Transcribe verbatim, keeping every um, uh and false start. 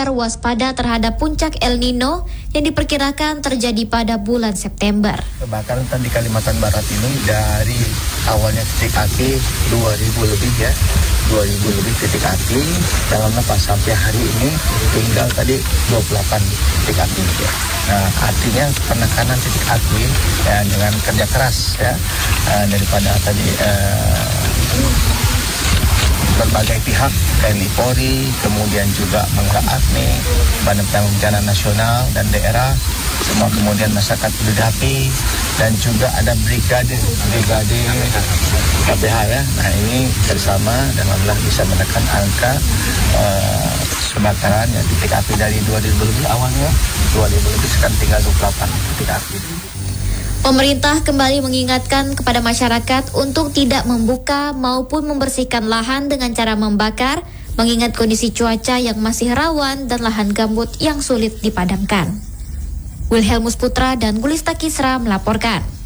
agar waspada terhadap puncak El Nino yang diperkirakan terjadi pada bulan September. Kebakaran di Kalimantan Barat ini dari awalnya titik api dua ribu lebih ya, dua ribu lebih titik api, dalam pas sampai hari ini tinggal tadi dua puluh delapan titik api ya. Nah, artinya penekanan titik api ya, dengan kerja keras ya uh, daripada tadi uh, berbagai pihak, T N I Polri, kemudian juga Mangga Agni, Badan Penanggulangan Bencana Nasional dan daerah, semua kemudian masyarakat peduli api, dan juga ada brigade, brigade K P H ya. Nah ini bersama dan alhamdulillah bisa menekan angka uh, kebakaran ya, titik api dari dua ribu lebih awalnya, dua ribu lebih sekarang tinggal dua puluh delapan titik api. Pemerintah kembali mengingatkan kepada masyarakat untuk tidak membuka maupun membersihkan lahan dengan cara membakar, mengingat kondisi cuaca yang masih rawan dan lahan gambut yang sulit dipadamkan. Wilhelmus Putra dan Gulista Kisra melaporkan.